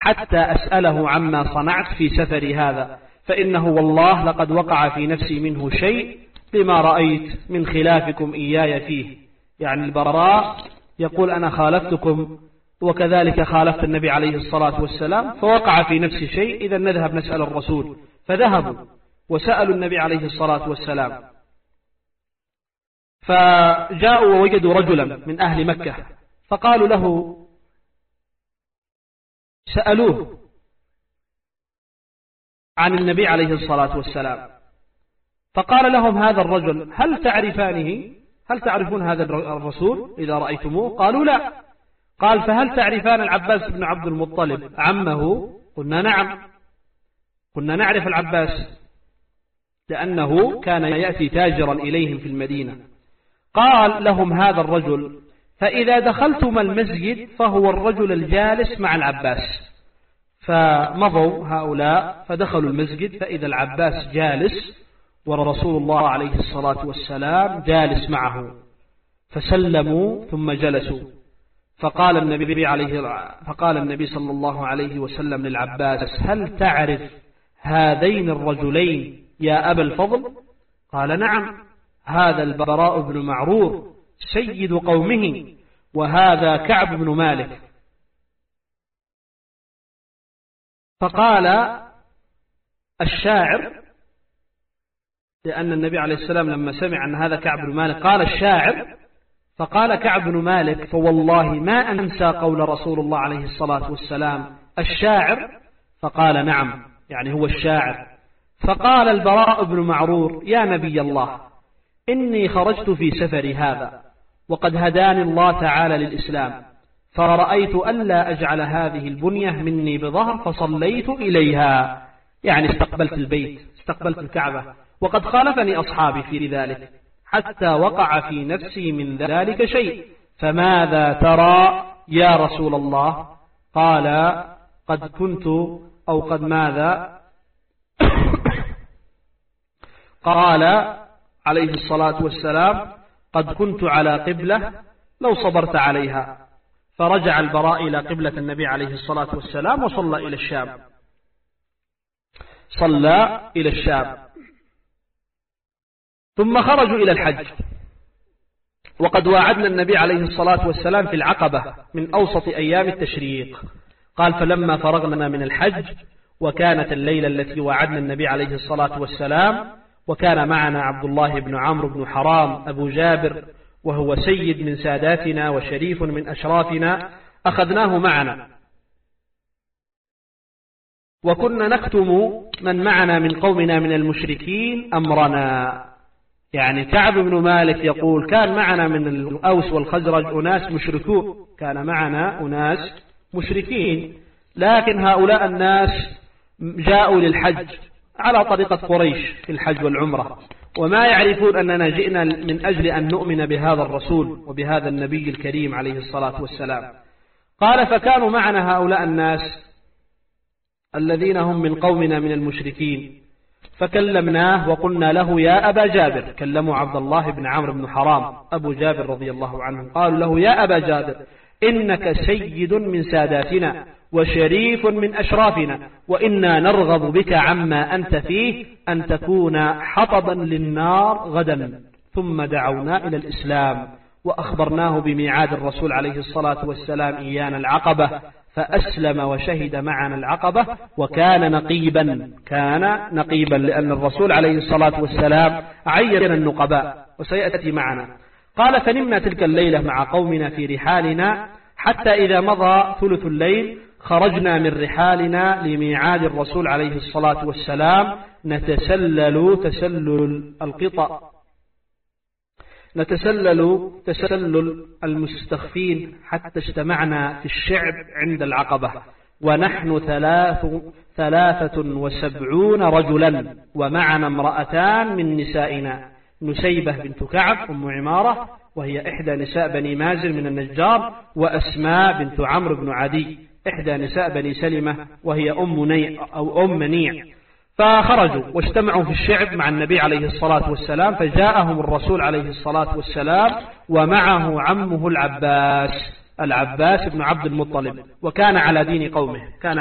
حتى أسأله عما صنعت في سفري هذا، فإنه والله لقد وقع في نفسي منه شيء لما رأيت من خلافكم إياي فيه. يعني البراء يقول أنا خالفتكم وكذلك خالفت النبي عليه الصلاة والسلام، فوقع في نفسي شيء، إذا نذهب نسأل الرسول. فذهبوا وسألوا النبي عليه الصلاة والسلام، فجاءوا ووجدوا رجلا من أهل مكة، فقالوا له، سألوه عن النبي عليه الصلاة والسلام، فقال لهم هذا الرجل هل تعرفانه؟ هل تعرفون هذا الرسول إذا رأيتموه؟ قالوا لا. قال فهل تعرفان العباس بن عبد المطلب عمه؟ قلنا نعم. قلنا نعرف العباس لأنه كان يأتي تاجرا إليهم في المدينة. قال لهم هذا الرجل فإذا دخلتم المسجد فهو الرجل الجالس مع العباس. فمضوا هؤلاء فدخلوا المسجد فإذا العباس جالس ورسول الله عليه الصلاة والسلام جالس معه، فسلموا ثم جلسوا. فقال النبي صلى الله عليه وسلم للعباس هل تعرف هذين الرجلين يا أبا الفضل؟ قال نعم، هذا البراء بن معرور سيد قومه، وهذا كعب بن مالك. فقال الشاعر، لأن النبي عليه السلام لما سمع أن هذا كعب بن مالك قال الشاعر، فقال كعب بن مالك فوالله ما أنسى قول رسول الله عليه الصلاة والسلام الشاعر. فقال نعم، يعني هو الشاعر. فقال البراء بن معرور يا نبي الله إني خرجت في سفري هذا وقد هداني الله تعالى للإسلام، فرأيت ألا أجعل هذه البنية مني بظهر فصليت إليها، يعني استقبلت البيت، استقبلت الكعبة، وقد خالفني أصحابي في ذلك حتى وقع في نفسي من ذلك شيء، فماذا ترى يا رسول الله؟ قال قد كنت أو قد ماذا قال عليه الصلاة والسلام قد كنت على قبلة لو صبرت عليها. فرجع البراء إلى قبلة النبي عليه الصلاة والسلام وصلى إلى الشام، صلى إلى الشام. ثم خرجوا إلى الحج، وقد واعدنا النبي عليه الصلاة والسلام في العقبة من أوسط أيام التشريق. قال فلما فرغنا من الحج وكانت الليلة التي واعدنا النبي عليه الصلاة والسلام، وكان معنا عبد الله بن عمرو بن حرام أبو جابر، وهو سيد من ساداتنا وشريف من أشرافنا، أخذناه معنا، وكنا نكتم من معنا من قومنا من المشركين أمرنا. يعني كعب بن مالك يقول كان معنا من الأوس والخزرج أناس مشركون، كان معنا أناس مشركين، لكن هؤلاء الناس جاءوا للحج على طريقة قريش في الحج والعمرة، وما يعرفون أننا جئنا من أجل أن نؤمن بهذا الرسول وبهذا النبي الكريم عليه الصلاة والسلام. قال فكانوا معنا هؤلاء الناس الذين هم من قومنا من المشركين، فكلمناه وقلنا له يا أبا جابر، كلموا عبد الله بن عمرو بن حرام أبو جابر رضي الله عنه، قالوا له يا أبا جابر إنك سيد من ساداتنا وشريف من أشرافنا، وإنا نرغب بك عما أنت فيه أن تكون حطبا للنار غدا. ثم دعونا إلى الإسلام وأخبرناه بميعاد الرسول عليه الصلاة والسلام إيانا العقبة، فأسلم وشهد معنا العقبة، وكان نقيبا لأن الرسول عليه الصلاة والسلام عين النقباء، وسيأتي معنا. قال فنمنا تلك الليلة مع قومنا في رحالنا، حتى إذا مضى ثلث الليل خرجنا من رحالنا لميعاد الرسول عليه الصلاة والسلام، نتسلل تسلل المستخفين حتى اجتمعنا في الشعب عند العقبة، ونحن 73 رجلا، ومعنا امرأتان من نسائنا، نسيبة بنت كعب أم عمارة وهي إحدى نساء بني مازن من النجار، وأسماء بنت عمرو بن عدي إحدى نساء بني سلمة وهي أم منيع. فخرجوا واجتمعوا في الشعب مع النبي عليه الصلاة والسلام، فجاءهم الرسول عليه الصلاة والسلام ومعه عمه العباس بن عبد المطلب، وكان على دين قومه، كان